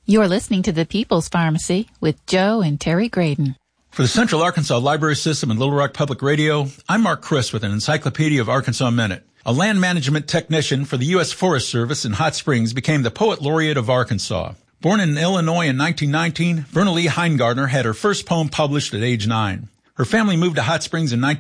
You're listening to the People's Pharmacy with Joe and Terry Graydon. For the Central Arkansas Library System and Little Rock Public Radio, I'm Mark Chris with an Encyclopedia of Arkansas Minute. A land management technician for the U.S. Forest Service in Hot Springs became the Poet Laureate of Arkansas. Born in Illinois in 1919, Verna Lee Heingardner had her first poem published at age 9. Her family moved to Hot Springs in